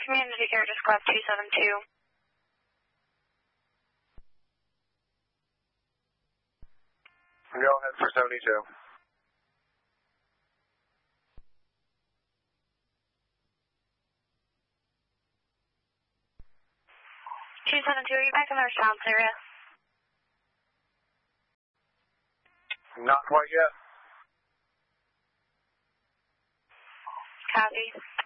Community Heritage Club 272. Go ahead for 72. Are you back in the response area? Not quite yet. Copy.